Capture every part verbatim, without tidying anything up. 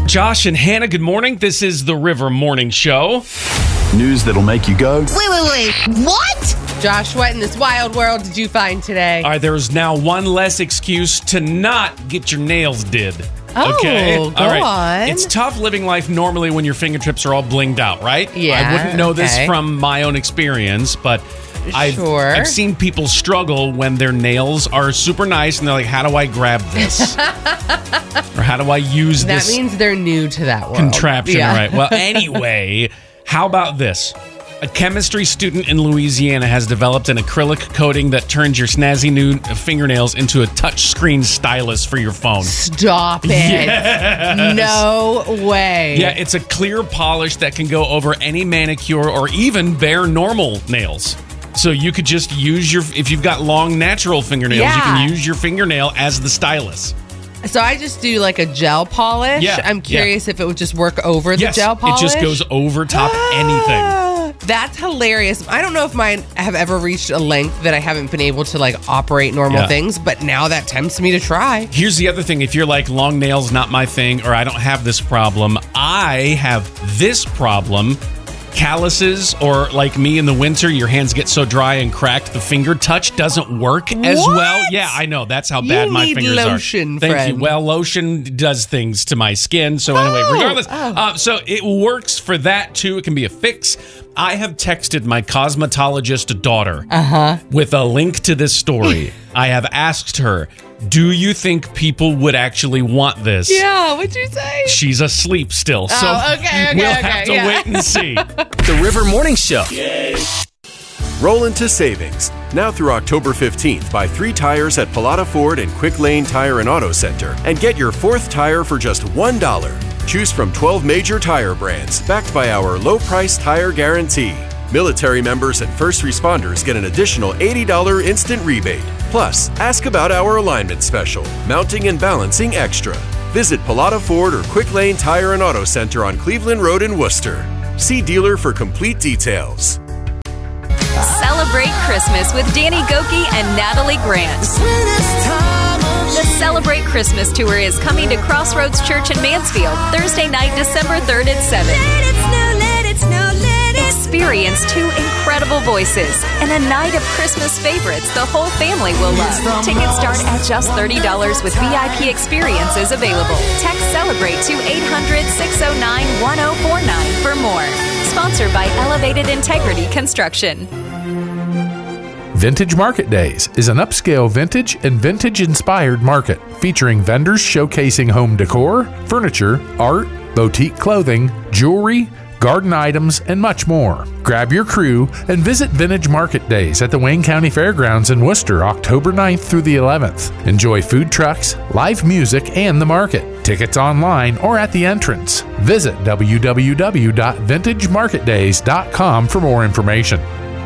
Josh and Hannah, good morning. This is the River Morning Show. News that'll make you go, Wait, wait, wait. What? Josh, what in this wild world did you find today? All right, there's now one less excuse to not get your nails did. Oh, okay? go all right. on. It's tough living life normally when your fingertips are all blinged out, right? Yeah, I wouldn't know this okay. from my own experience, but I've, Sure. I've seen people struggle when their nails are super nice and they're like, how do I grab this? Or how do I use that this means they're new to that world. contraption? Yeah. All right. Well, anyway, how about this? A chemistry student in Louisiana has developed an acrylic coating that turns your snazzy new fingernails into a touchscreen stylus for your phone. Stop it. Yes. No way. Yeah, it's a clear polish that can go over any manicure or even bare normal nails. So you could just use your, if you've got long natural fingernails, Yeah. you can use your fingernail as the stylus. So I just do like a gel polish. Yeah, I'm curious yeah. if it would just work over the Yes, gel polish. it just goes over top anything. That's hilarious. I don't know if mine have ever reached a length that I haven't been able to like operate normal Yeah. things, but now that tempts me to try. Here's the other thing. If you're like, long nails, not my thing, or I don't have this problem, I have this problem. Calluses, or like me in the winter, your hands get so dry and cracked, the finger touch doesn't work as What? well. Yeah, I know. That's how bad You my need fingers lotion, are. Thank friend. you. Well, lotion does things to my skin. So anyway, Oh, regardless. oh. Uh, so it works for that too. It can be a fix. I have texted my cosmetologist daughter Uh-huh. with a link to this story. I have asked her, do you think people would actually want this? Yeah, what'd you say? She's asleep still, so Oh, okay, okay, we'll okay, have to yeah. wait and see. The River Morning Show. Roll into savings. Now through October fifteenth, buy three tires at Pilata Ford and Quick Lane Tire and Auto Center and get your fourth tire for just one dollar. Choose from twelve major tire brands backed by our low-price tire guarantee. Military members and first responders get an additional eighty dollars instant rebate. Plus, ask about our alignment special, mounting and balancing extra. Visit Pilata Ford or Quick Lane Tire and Auto Center on Cleveland Road in Worcester. See dealer for complete details. Celebrate Christmas with Danny Goki and Natalie Grant. The Celebrate Christmas Tour is coming to Crossroads Church in Mansfield, Thursday night, December third at seven. Experience two incredible voices and a night of Christmas favorites the whole family will love. Tickets start at just thirty dollars with V I P experiences available. Text CELEBRATE to eight hundred, six oh nine, one oh four nine for more. Sponsored by Elevated Integrity Construction. Vintage Market Days is an upscale vintage and vintage-inspired market featuring vendors showcasing home decor, furniture, art, boutique clothing, jewelry, garden items, and much more. Grab your crew and visit Vintage Market Days at the Wayne County Fairgrounds in Worcester, October ninth through the eleventh. Enjoy food trucks, live music, and the market. Tickets online or at the entrance. Visit w w w dot vintage market days dot com for more information.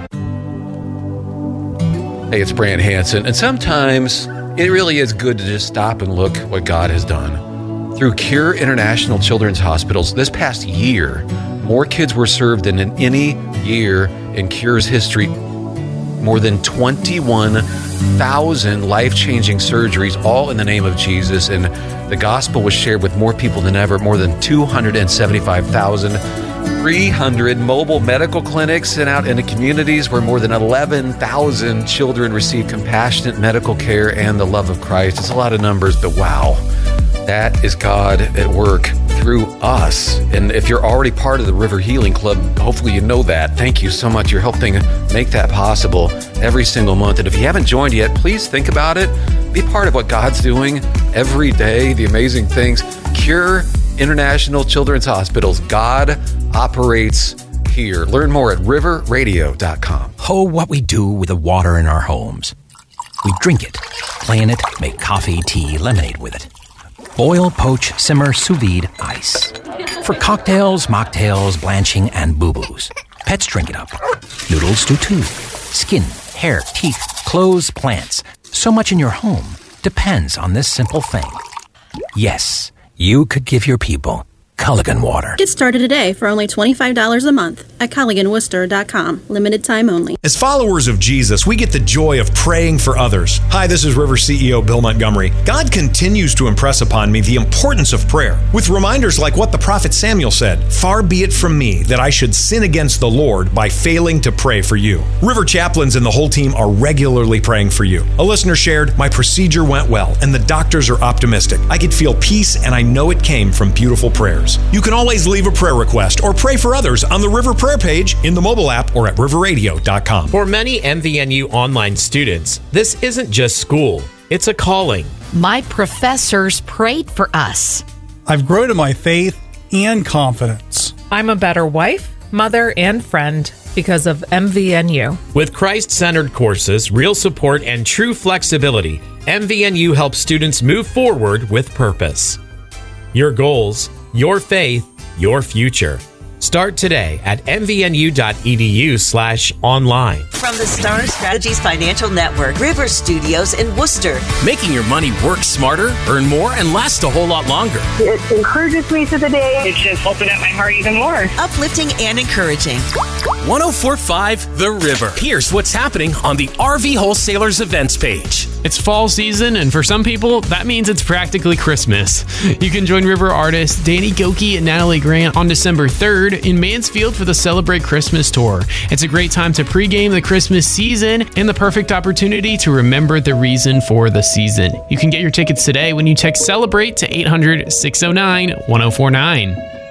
Hey, it's Brant Hansen, and sometimes it really is good to just stop and look what God has done. Through Cure International Children's Hospitals this past year, more kids were served than in any year in Cure's history. More than twenty-one thousand life-changing surgeries, all in the name of Jesus, and the gospel was shared with more people than ever. More than two hundred seventy-five thousand three hundred mobile medical clinics sent out into communities where more than eleven thousand children receive compassionate medical care and the love of Christ. It's a lot of numbers, but wow, that is God at work through us. And if you're already part of the River Healing Club, hopefully you know that. Thank you so much. You're helping make that possible every single month. And if you haven't joined yet, please think about it. Be part of what God's doing every day, the amazing things. Cure International Children's Hospitals. God operates here. Learn more at river radio dot com. Oh, what we do with the water in our homes. We drink it, play in it, make coffee, tea, lemonade with it. Boil, poach, simmer, sous vide, ice. For cocktails, mocktails, blanching, and boo-boos. Pets drink it up. Noodles do too. Skin, hair, teeth, clothes, plants. So much in your home depends on this simple thing. Yes, you could give your people Culligan water. Get started today for only twenty-five dollars a month at Culligan Worcester dot com. Limited time only. As followers of Jesus, we get the joy of praying for others. Hi, this is River C E O Bill Montgomery. God continues to impress upon me the importance of prayer with reminders like what the prophet Samuel said, "Far be it from me that I should sin against the Lord by failing to pray for you." River chaplains and the whole team are regularly praying for you. A listener shared, "My procedure went well and the doctors are optimistic. I could feel peace and I know it came from beautiful prayers." You can always leave a prayer request or pray for others on the River Prayer page in the mobile app or at river radio dot com. For many M V N U online students, this isn't just school, it's a calling. My professors prayed for us. I've grown in my faith and confidence. I'm a better wife, mother, and friend because of M V N U. With Christ-centered courses, real support, and true flexibility, M V N U helps students move forward with purpose. Your goals, your faith, your future. Start today at mvnu.edu slash online. From the Star Strategies Financial Network, River Studios in Worcester. Making your money work smarter, earn more, and last a whole lot longer. It encourages me through the day. It just opened up my heart even more. Uplifting and encouraging. one oh four point five The River. Here's what's happening on the R V Wholesalers events page. It's fall season, and for some people, that means it's practically Christmas. You can join River artists Danny Goki and Natalie Grant on December third in Mansfield for the Celebrate Christmas Tour. It's a great time to pregame the Christmas season and the perfect opportunity to remember the reason for the season. You can get your tickets today when you text CELEBRATE to eight hundred, six oh nine, one oh four nine.